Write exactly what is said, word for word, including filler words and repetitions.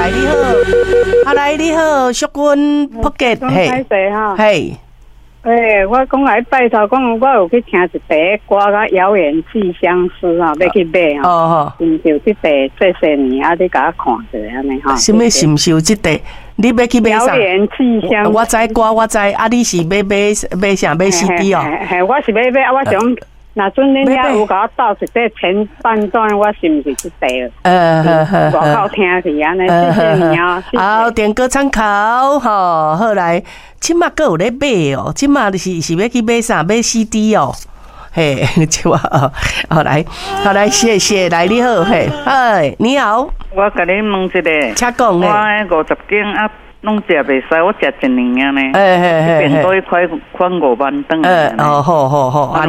来你好，啊来你好，淑君福吉， 嘿， 嘿。 诶，我讲来拜托，讲我有去听一首歌，甲遥远寄相思吼，要去买吼。哦吼，深受这地这些年啊，你甲我看一下安尼吼。 什么深受这地？你要去买啥？ 遥远寄相思。 我知歌，我知。啊，你是买买买啥？买 C D 哦？ 嘿，我是买买啊，我想。那阵恁遐有甲我倒一块前半段，我是毋是即地了？呃呵呵呵，外口听去安尼，谢谢你啊！ 好，点歌参考吼，好来，即马阁有咧买哦，即马是是要去买啥？买 C D 哦，嘿，就啊，好来，好来，谢谢，来你好，嘿，嗨，你好， 我甲你问一个， 请讲诶， 我五十斤啊。拢食袂使，我食一年啊呢， 哎哎哎， 变多一块款五万顿。 哎，哦，好好好。